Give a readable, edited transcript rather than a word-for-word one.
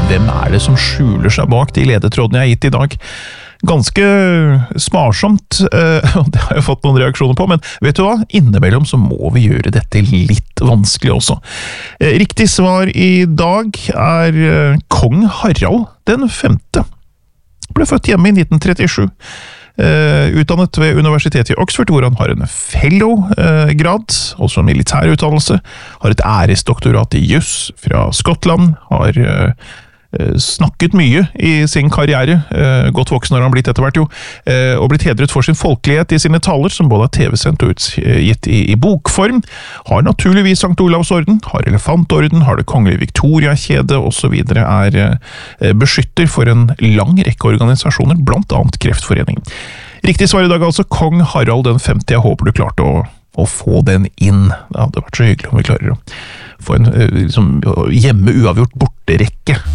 hvem det som skjuler seg bak de ledetrådene jeg har gitt i dag? Ganske sparsomt, og det har jeg fått noen reaksjoner på, men vet du hva? Innimellom så må vi gjøre dette litt vanskelig også. Riktig svar i dag kong Harald den 5. Ble født hjemme i 1937. Utdannet ved universitetet i Oxford, hvor han har en fellow-grad, også militærutdannelse, har et æresdoktorat i juss fra Skottland, har snakket mye i sin karriere, godt voksen har han blitt etter hvert jo, og blitt hedret for sin folkelighet i sine taler, som både er TV-sendt og utgitt i bokform, har naturligvis Sankt Olavs orden, har elefantorden, har det kongelige Victoria-kjede og så videre, beskytter for en lang rekke organisasjoner, blant annet Kreftforeningen. Riktig svar i dag altså, kong Harald den 5. Jeg håper du klarte å få den inn. Det hadde vært så hyggelig om vi klarer å få en hjemme uavgjort borterekke